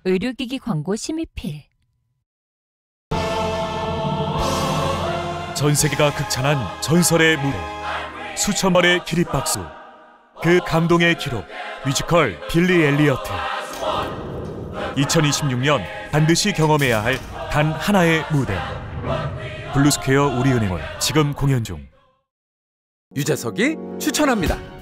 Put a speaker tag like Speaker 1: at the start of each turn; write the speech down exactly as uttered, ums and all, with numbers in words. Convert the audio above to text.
Speaker 1: 의료기기 광고 심의필.
Speaker 2: 전 세계가 극찬한 전설의 무대, 수천 번의 기립박수, 그 감동의 기록, 뮤지컬 빌리 엘리어트. 이천이십육 년 반드시 경험해야 할 단 하나의 무대, 블루스퀘어 우리은행원 지금 공연 중.
Speaker 3: 유재석이 추천합니다.